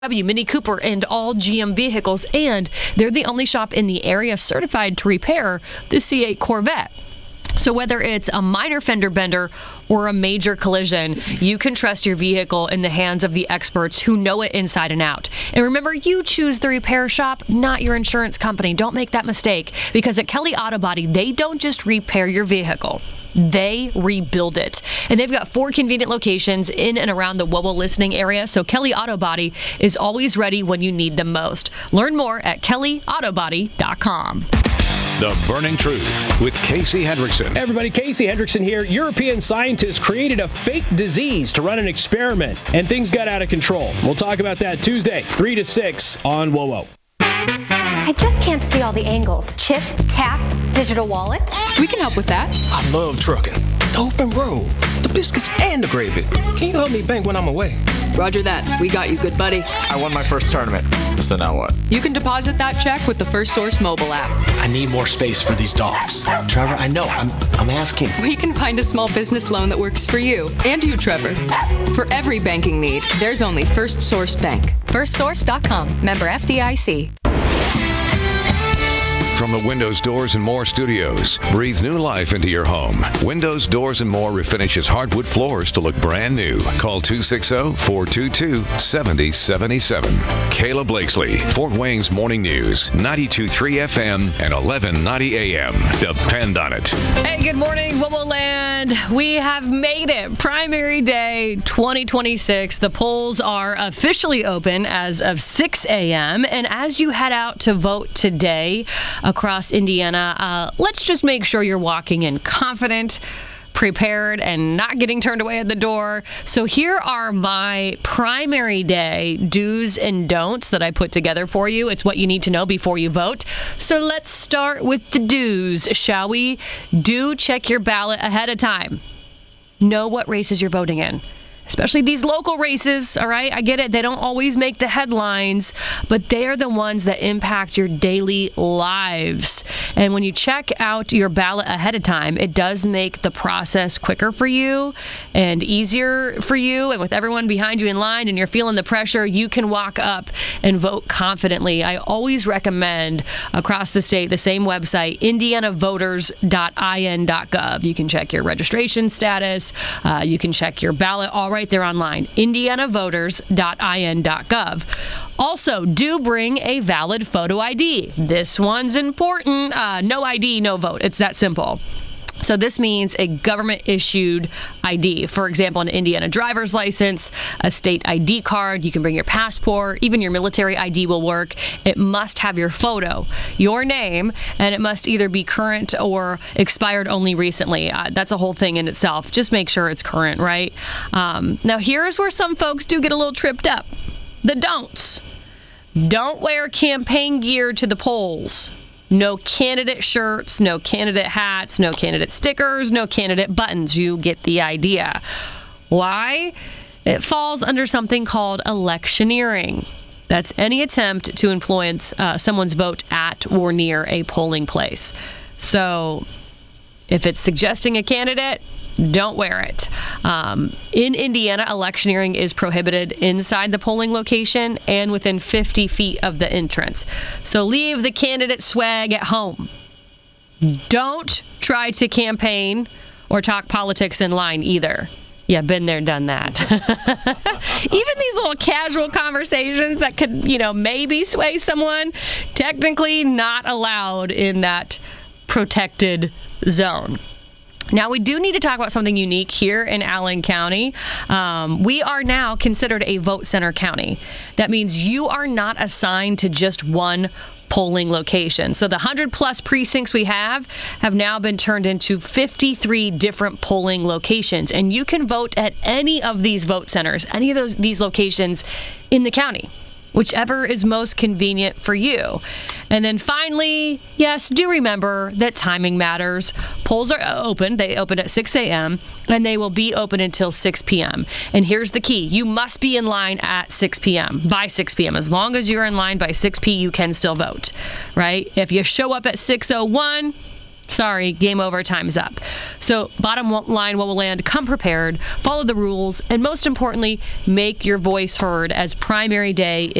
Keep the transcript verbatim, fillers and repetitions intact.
Mini Cooper, and all G M vehicles, and they're the only shop in the area certified to repair the C eight Corvette. So whether it's a minor fender bender or a major collision, you can trust your vehicle in the hands of the experts who know it inside and out. And remember, you choose the repair shop, not your insurance company. Don't make that mistake, because at Kelly Auto Body, they don't just repair your vehicle. They rebuild it. And they've got four convenient locations in and around the Wobble listening area, so Kelly Auto Body is always ready when you need them most. Learn more at kelly auto body dot com. The Burning Truth with Casey Hendrickson. Hey everybody, Casey Hendrickson here. European scientists created a fake disease to run an experiment, and things got out of control. We'll talk about that Tuesday, three to six on WOWO. I just can't see all the angles. Chip, tap, digital wallet. We can help with that. I love trucking. The open road, the biscuits, and the gravy. Can you help me bank when I'm away? Roger that. We got you, good buddy. I won my first tournament. So now what? You can deposit that check with the First Source mobile app. I need more space for these dogs. Trevor, I know. I'm I'm asking. We can find a small business loan that works for you and you, Trevor. For every banking need, there's only First Source Bank. first source dot com. Member F D I C. From the Windows, Doors, and More studios, breathe new life into your home. Windows, Doors, and More refinishes hardwood floors to look brand new. Call two six zero, four two two, seven zero seven seven. Kayla Blakesley, Fort Wayne's Morning News, ninety-two point three F M and eleven ninety A M. Depend on it. Hey, good morning, Wobble Land. We have made it. Primary Day twenty twenty-six. The polls are officially open as of six A M. And as you head out to vote today, across Indiana, uh, let's just make sure you're walking in confident, prepared, and not getting turned away at the door. So here are my primary day do's and don'ts that I put together for you. It's what you need to know before you vote. So let's start with the do's, shall we? Do check your ballot ahead of time. Know what races you're voting in. Especially these local races, all right? I get it. They don't always make the headlines, but they are the ones that impact your daily lives. And when you check out your ballot ahead of time, it does make the process quicker for you and easier for you. And with everyone behind you in line and you're feeling the pressure, you can walk up and vote confidently. I always recommend across the state the same website, indiana voters dot i n dot gov. You can check your registration status. Uh, you can check your ballot already. Right there online, indiana voters dot i n dot gov. Also, do bring a valid photo I D. This one's important. Uh, no I D, no vote. It's that simple. So this means a government-issued I D. For example, an Indiana driver's license, a state I D card. You can bring your passport. Even your military I D will work. It must have your photo, your name, and it must either be current or expired only recently. Uh, that's a whole thing in itself. Just make sure it's current, right? Um, now, here's where some folks do get a little tripped up. The don'ts. Don't wear campaign gear to the polls. No candidate shirts, no candidate hats, no candidate stickers, no candidate buttons. You get the idea. Why? It falls under something called electioneering. That's any attempt to influence uh, someone's vote at or near a polling place. So if it's suggesting a candidate, don't wear it. Um, in Indiana, electioneering is prohibited inside the polling location and within fifty feet of the entrance. So leave the candidate swag at home. Don't try to campaign or talk politics in line either. Yeah, been there, done that. Even these little casual conversations that could, you know, maybe sway someone, technically not allowed in that protected zone. Now, we do need to talk about something unique here in Allen County. Um, we are now considered a vote center county. That means you are not assigned to just one polling location. So the one hundred plus precincts we have have now been turned into fifty-three different polling locations. And you can vote at any of these vote centers, any of those these locations in the county, whichever is most convenient for you. And then finally, yes, do remember that timing matters. Polls are open. They open at six A M and they will be open until six P M And here's the key. You must be in line at six P M by six P M As long as you're in line by six P M, you can still vote, right? If you show up at six oh one, sorry, game over, time's up. So bottom line, what will land, come prepared, follow the rules, and most importantly, make your voice heard as primary day